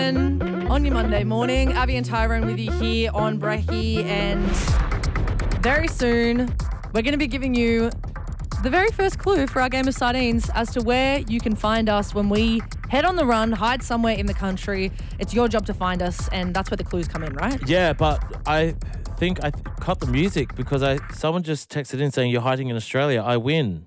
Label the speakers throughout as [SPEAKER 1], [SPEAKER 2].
[SPEAKER 1] 7 on your Monday morning. Abby and Tyrone with you here on Brekkie, and very soon we're going to be giving you the very first clue for our game of sardines as to where you can find us when we head on the run, hide somewhere in the country. It's your job to find us, and that's where the clues come in, right?
[SPEAKER 2] Yeah, but I think I cut the music because someone just texted in saying you're hiding in Australia. I win.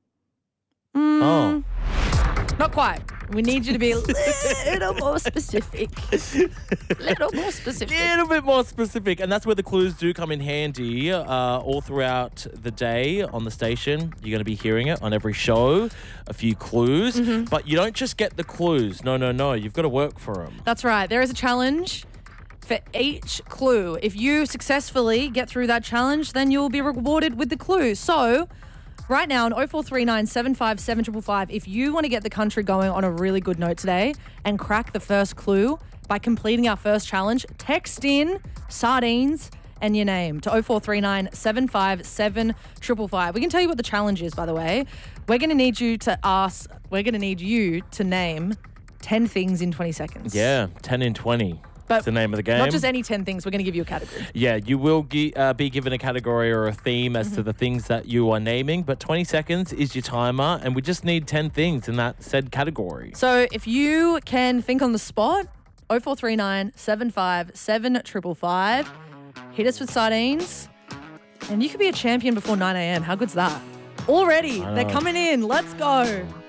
[SPEAKER 2] Oh.
[SPEAKER 1] Not quite. We need you to be a little more specific. Little more specific.
[SPEAKER 2] A little bit more specific. And that's where the clues do come in handy all throughout the day on the station. You're going to be hearing it on every show, a few clues. Mm-hmm. But you don't just get the clues. No. You've got to work for them.
[SPEAKER 1] That's right. There is a challenge for each clue. If you successfully get through that challenge, then you'll be rewarded with the clue. So right now on 0439 757 555, if you want to get the country going on a really good note today and crack the first clue by completing our first challenge, text in sardines and your name to 0439 757 555. We can tell you what the challenge is, by the way. We're going to need you to name 10 things in 20 seconds.
[SPEAKER 2] Yeah, 10 in 20.
[SPEAKER 1] But
[SPEAKER 2] that's the name of the game.
[SPEAKER 1] Not just any 10 things. We're going to give you a category.
[SPEAKER 2] Yeah, you will be given a category or a theme as to the things that you are naming, but 20 seconds is your timer, and we just need 10 things in that said category.
[SPEAKER 1] So if you can think on the spot, 0439 757 555, hit us with sardines, and you could be a champion before 9 a.m. How good's that? Already, they're coming in. Let's go.